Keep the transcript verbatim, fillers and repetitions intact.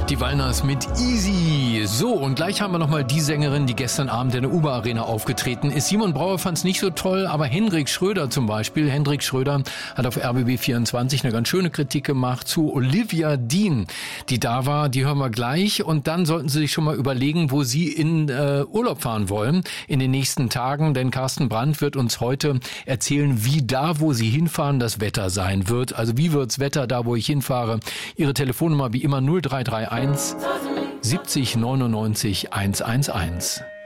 Die Wallners mit Easy. So, und gleich haben wir nochmal die Sängerin, die gestern Abend in der U B A Arena aufgetreten ist. Simon Brauer fand es nicht so toll, aber Hendrik Schröder zum Beispiel. Hendrik Schröder hat auf R B B vierundzwanzig eine ganz schöne Kritik gemacht zu Olivia Dean, die da war. Die hören wir gleich. Und dann sollten Sie sich schon mal überlegen, wo Sie in äh, Urlaub fahren wollen in den nächsten Tagen. Denn Carsten Brandt wird uns heute erzählen, wie da, wo Sie hinfahren, das Wetter sein wird. Also wie wird's Wetter da, wo ich hinfahre? Ihre Telefonnummer wie immer null drei drei eins siebzig neunundneunzig hundertundeins.